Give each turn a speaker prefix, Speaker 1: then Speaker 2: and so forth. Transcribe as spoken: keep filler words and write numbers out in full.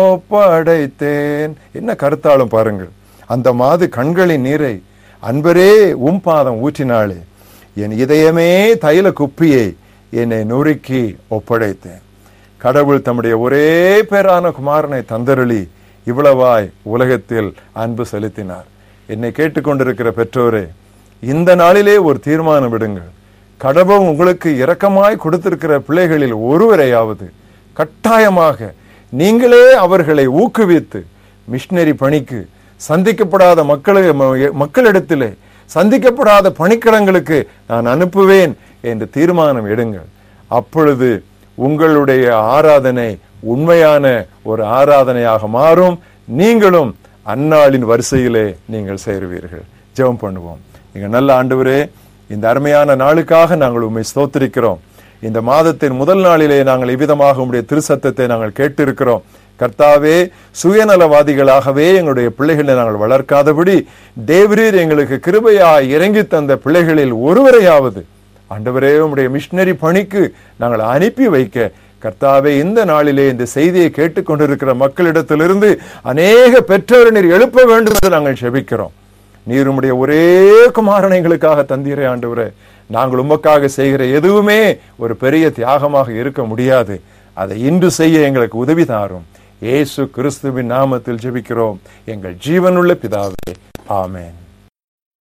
Speaker 1: ஒப்படைத்தேன். என்ன கருத்தாலும் பாருங்கள். அந்த மாது கண்களின் நீரை அன்பரே உம் பாதம் ஊற்றினாளே, என் இதயமே தைல குப்பியை என்னை நொறுக்கி ஒப்படைத்தேன். கடவுள் தம்முடைய ஒரே பேரான குமாரனை தந்தருளி இவ்வளவாய் உலகத்தில் அன்பு செலுத்தினார். என்னை கேட்டுக்கொண்டிருக்கிற பெற்றோரே, இந்த நாளிலே ஒரு தீர்மானம் விடுங்கள். கடவுள் உங்களுக்கு இரக்கமாய் கொடுத்திருக்கிற பிள்ளைகளில் ஒருவரையாவது கட்டாயமாக நீங்களே அவர்களை ஊக்குவித்து மிஷனரி பணிக்கு, சந்திக்கப்படாத மக்களுக்கு மக்களிடத்திலே சந்திக்கப்படாத பணிக்களங்களுக்கு நான் அனுப்புவேன் என்று தீர்மானம் எடுங்கள். அப்பொழுது உங்களுடைய ஆராதனை உண்மையான ஒரு ஆராதனையாக மாறும். நீங்களும் அந்நாளின் வரிசையிலே நீங்கள் சேருவீர்கள். ஜெபம் பண்ணுவோம். நீங்க நல்ல ஆண்டவரே, இந்த அருமையான நாளுக்காக நாங்கள் உம்மை ஸ்தோத்திரிக்கிறோம். இந்த மாதத்தின் முதல் நாளிலே நாங்கள் இவ்விதமாக உம்முடைய திருச்சத்தத்தை நாங்கள் கேட்டிருக்கிறோம். கர்த்தாவே, சுயநலவாதிகளாகவே எங்களுடைய பிள்ளைகளை நாங்கள் வளர்க்காதபடி தேவரீர் எங்களுக்கு கிருபையாய் இறங்கி தந்த பிள்ளைகளில் ஒருவரையாவது ஆண்டவரே உம்முடைய மிஷனரி பணிக்கு நாங்கள் அனுப்பி வைக்க கர்த்தாவே, இந்த நாளிலே இந்த செய்தியை கேட்டுக்கொண்டிருக்கிற மக்களிடத்திலிருந்து அநேக பெற்றோர் நீர் எழுப்ப வேண்டும் என்று நாங்கள் ஜெபிக்கிறோம். நீர் உம்முடைய ஒரே குமாரனை எங்களுக்காக தந்தீரே ஆண்டவரே. நாங்கள் உமக்காக செய்கிற எதுவுமே ஒரு பெரிய தியாகமாக இருக்க முடியாது. அதை இன்று செய்ய எங்களுக்கு உதவி தாரும். இயேசு கிறிஸ்துவின் நாமத்தில் ஜெபிக்கிறோம் எங்கள் ஜீவனுள்ள பிதாவே, ஆமென்.